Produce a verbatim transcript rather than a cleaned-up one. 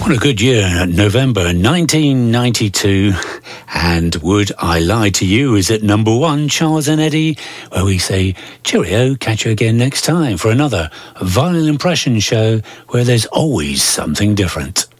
What a good year, November nineteen ninety-two, and Would I Lie to You is at number one, Charles and Eddie, where we say, cheerio, catch you again next time for another Vinyl Impression show where there's always something different.